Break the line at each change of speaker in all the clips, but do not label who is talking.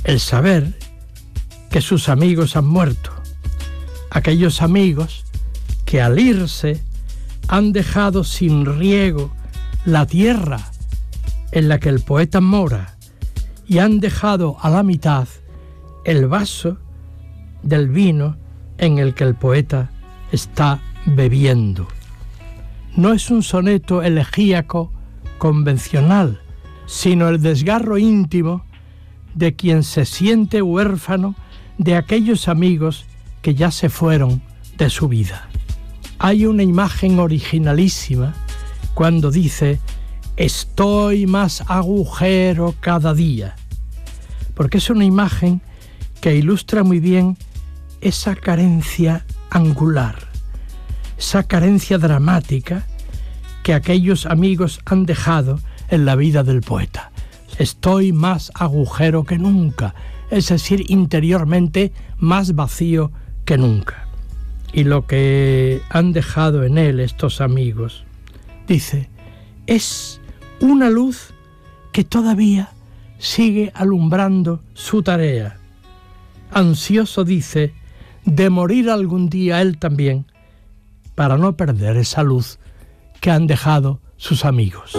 el saber que sus amigos han muerto, aquellos amigos que al irse han dejado sin riego la tierra en la que el poeta mora y han dejado a la mitad el vaso del vino en el que el poeta está bebiendo. No es un soneto elegíaco convencional, sino el desgarro íntimo de quien se siente huérfano de aquellos amigos que ya se fueron de su vida. Hay una imagen originalísima cuando dice: estoy más agujero cada día, porque es una imagen que ilustra muy bien esa carencia angular, esa carencia dramática que aquellos amigos han dejado en la vida del poeta. Estoy más agujero que nunca, es decir, interiormente más vacío que nunca. Y lo que han dejado en él estos amigos, dice, es una luz que todavía sigue alumbrando su tarea. Ansioso, dice, de morir algún día él también, para no perder esa luz que han dejado sus amigos.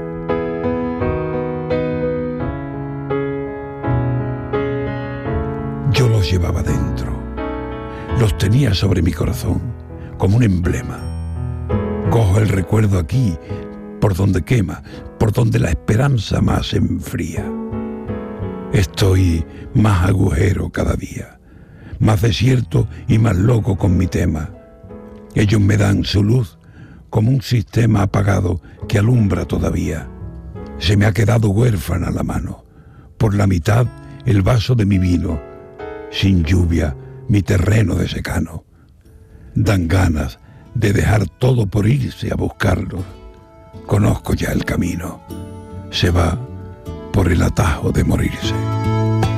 Yo los llevaba dentro, los tenía sobre mi corazón como un emblema. Cojo el recuerdo aquí, por donde quema, por donde la esperanza más se enfría. Estoy más agujero cada día, más desierto y más loco con mi tema. Ellos me dan su luz como un sistema apagado que alumbra todavía. Se me ha quedado huérfana la mano, por la mitad el vaso de mi vino, sin lluvia mi terreno de secano. Dan ganas de dejar todo por irse a buscarlos. Conozco ya el camino, se va por el atajo de morirse.